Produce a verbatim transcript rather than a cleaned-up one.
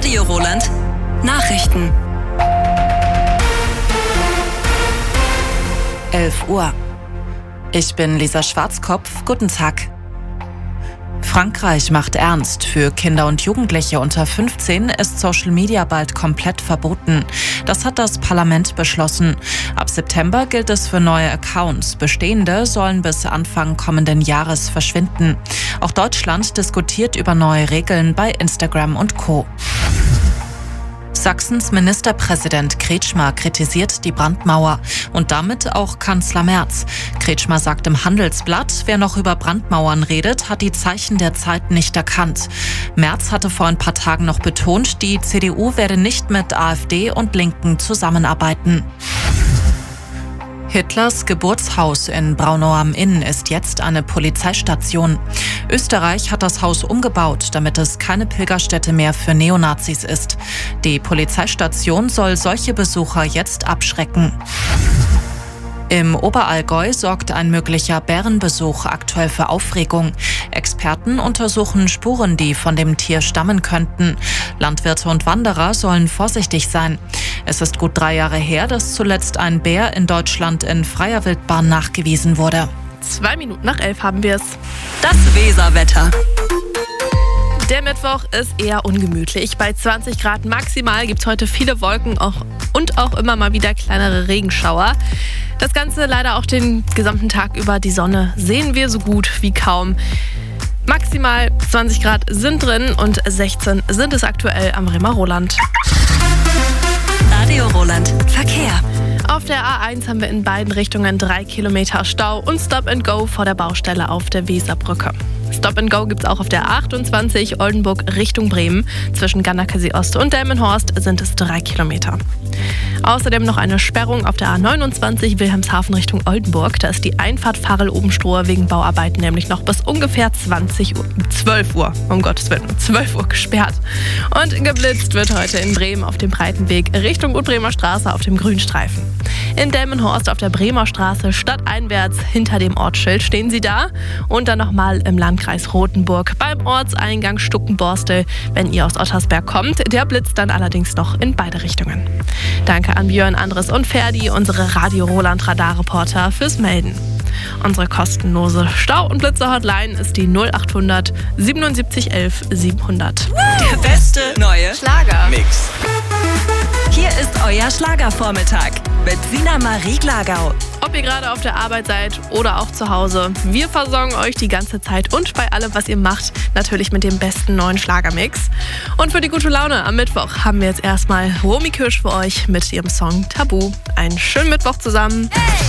Radio Roland. Nachrichten. elf Uhr. Ich bin Lisa Schwarzkopf. Guten Tag. Frankreich macht ernst. Für Kinder und Jugendliche unter fünfzehn ist Social Media bald komplett verboten. Das hat das Parlament beschlossen. Ab September gilt es für neue Accounts. Bestehende sollen bis Anfang kommenden Jahres verschwinden. Auch Deutschland diskutiert über neue Regeln bei Instagram und Co. Sachsens Ministerpräsident Kretschmer kritisiert die Brandmauer und damit auch Kanzler Merz. Kretschmer sagt im Handelsblatt, wer noch über Brandmauern redet, hat die Zeichen der Zeit nicht erkannt. Merz hatte vor ein paar Tagen noch betont, die C D U werde nicht mit AfD und Linken zusammenarbeiten. Hitlers Geburtshaus in Braunau am Inn ist jetzt eine Polizeistation. Österreich hat das Haus umgebaut, damit es keine Pilgerstätte mehr für Neonazis ist. Die Polizeistation soll solche Besucher jetzt abschrecken. Im Oberallgäu sorgt ein möglicher Bärenbesuch aktuell für Aufregung. Experten untersuchen Spuren, die von dem Tier stammen könnten. Landwirte und Wanderer sollen vorsichtig sein. Es ist gut drei Jahre her, dass zuletzt ein Bär in Deutschland in freier Wildbahn nachgewiesen wurde. Zwei Minuten nach elf haben wir es. Das Weserwetter. Der Mittwoch ist eher ungemütlich. Bei zwanzig Grad maximal gibt es heute viele Wolken auch und auch immer mal wieder kleinere Regenschauer. Das Ganze leider auch den gesamten Tag über. Die Sonne sehen wir so gut wie kaum. Maximal zwanzig Grad sind drin und sechzehn sind es aktuell am Bremer Roland. Radio Roland. Verkehr. Auf der A eins haben wir in beiden Richtungen drei Kilometer Stau und Stop and Go vor der Baustelle auf der Weserbrücke. Stop and Go gibt es auch auf der A achtundzwanzig Oldenburg Richtung Bremen. Zwischen Ganderkesee Ost und Delmenhorst sind es drei Kilometer. Außerdem noch eine Sperrung auf der A neunundzwanzig Wilhelmshaven Richtung Oldenburg. Da ist die Einfahrt Farel-Obenstrohe wegen Bauarbeiten nämlich noch bis ungefähr zwanzig Uhr, zwölf Uhr, um Gottes Willen, zwölf Uhr gesperrt. Und geblitzt wird heute in Bremen auf dem Breitenweg Richtung Gut-Bremer Straße auf dem Grünstreifen. In Delmenhorst auf der Bremer Straße stadteinwärts hinter dem Ortsschild stehen sie da. Und dann nochmal im Landkreis Rothenburg beim Ortseingang Stuckenborstel, wenn ihr aus Ottersberg kommt. Der blitzt dann allerdings noch in beide Richtungen. Danke an Björn, Andres und Ferdi, unsere Radio Roland Radarreporter, fürs Melden. Unsere kostenlose Stau- und Blitzer-Hotline ist die null achthundert siebenundsiebzig elf siebenhundert. Der beste neue Schlager. Mix. Hier ist euer Schlagervormittag mit Sina Marie Glagau. Ob ihr gerade auf der Arbeit seid oder auch zu Hause, wir versorgen euch die ganze Zeit und bei allem, was ihr macht, natürlich mit dem besten neuen Schlagermix. Und für die gute Laune am Mittwoch haben wir jetzt erstmal Romy Kirsch für euch mit ihrem Song Tabu. Einen schönen Mittwoch zusammen. Hey!